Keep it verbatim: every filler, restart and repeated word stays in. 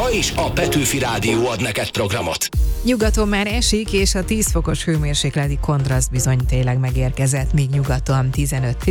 is a Petőfi Rádió ad neked programot. Nyugaton már esik, és a tíz fokos hőmérsékleti kontraszt bizony tényleg megérkezett, míg nyugaton tizenöt